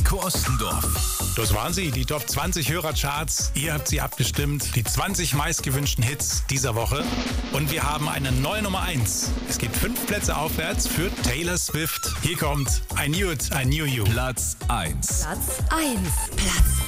Heiko Ostendorf. Das waren sie, die Top 20 Hörercharts. Ihr habt sie abgestimmt. Die 20 meistgewünschten Hits dieser Woche. Und wir haben eine neue Nummer 1. Es geht 5 Plätze aufwärts für Taylor Swift. Hier kommt I Knew It, I Knew You. Platz 1. Platz 1. Platz